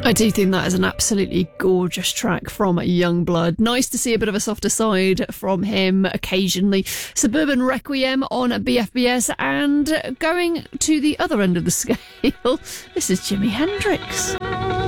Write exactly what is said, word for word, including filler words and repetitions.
I do think that is an absolutely gorgeous track from Youngblood. Nice to see a bit of a softer side from him occasionally. Suburban Requiem on B F B S, and going to the other end of the scale, this is Jimi Hendrix.